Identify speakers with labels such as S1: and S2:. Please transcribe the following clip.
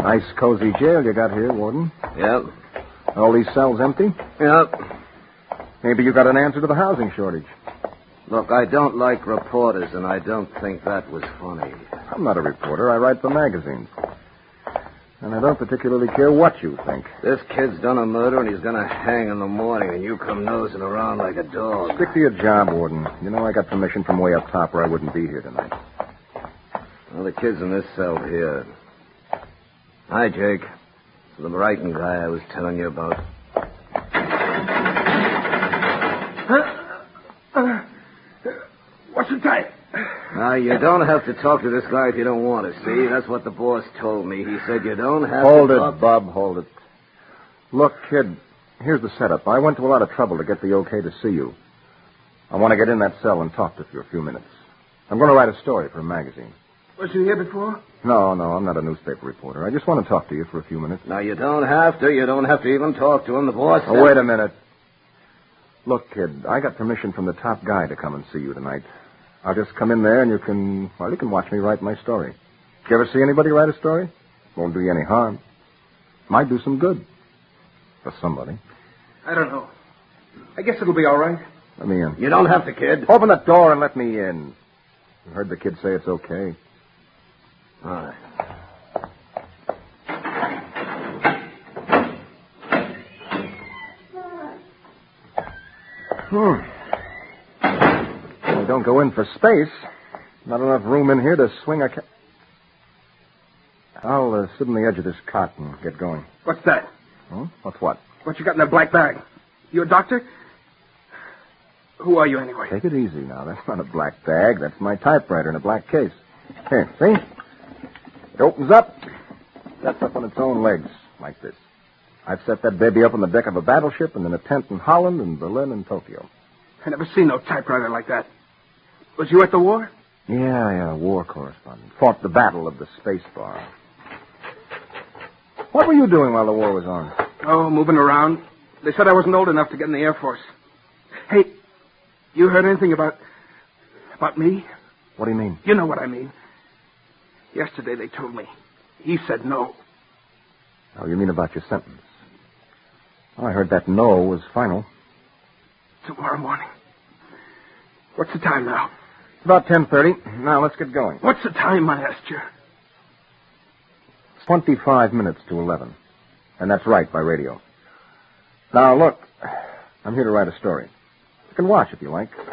S1: Nice, cozy jail you got here, Warden.
S2: Yep.
S1: All these cells empty?
S2: Yep.
S1: Maybe you got an answer to the housing shortage.
S2: Look, I don't like reporters, and I don't think that was funny.
S1: I'm not a reporter. I write for magazines. And I don't particularly care what you think.
S2: This kid's done a murder, and he's going to hang in the morning, and you come nosing around like a dog.
S1: Stick to your job, Warden. You know I got permission from way up top or I wouldn't be here tonight.
S2: Well, the kid's in this cell here. Hi, Jake. The Brighton guy I was telling you about.
S3: What's the time?
S2: Now, you don't have to talk to this guy if you don't want to, see? That's what the boss told me. He said you don't have
S1: Hold
S2: to
S1: it,
S2: talk...
S1: Bob, hold it. Look, kid, here's the setup. I went to a lot of trouble to get the okay to see you. I want to get in that cell and talk to you for a few minutes. I'm going to write a story for a magazine.
S3: Was you here before?
S1: No, I'm not a newspaper reporter. I just want to talk to you for a few minutes.
S2: Now, you don't have to. You don't have to even talk to him. The boss said...
S1: Oh, wait a minute. Look, kid, I got permission from the top guy to come and see you tonight. I'll just come in there and you can watch me write my story. Did you ever see anybody write a story? Won't do you any harm. Might do some good. For somebody.
S3: I don't know. I guess it'll be all right.
S1: Let me in.
S2: You don't have to, kid.
S1: Open the door and let me in. You heard the kid say it's okay.
S2: All right.
S1: We don't go in for space. Not enough room in here to swing a I'll sit on the edge of this cot and get going.
S3: What's that?
S1: Hmm? What's what?
S3: What you got in that black bag? You a doctor? Who are you, anyway?
S1: Take it easy now. That's not a black bag. That's my typewriter in a black case. Here, see? It opens up. Sets up on its own legs, like this. I've set that baby up on the deck of a battleship and in a tent in Holland and Berlin and Tokyo.
S3: I never seen no typewriter like that. Was you at the war?
S1: Yeah, war correspondent. Fought the battle of the Space Bar. What were you doing while the war was on?
S3: Oh, moving around. They said I wasn't old enough to get in the Air Force. Hey, you heard anything about me?
S1: What do you mean?
S3: You know what I mean. Yesterday they told me. He said no.
S1: Oh, you mean about your sentence? Oh, I heard that no was final.
S3: Tomorrow morning. What's the time now?
S1: It's about 10:30. Now, let's get going.
S3: What's the time, I asked you?
S1: It's 25 minutes to 11. And that's right, by radio. Now, look, I'm here to write a story. You can watch if you like.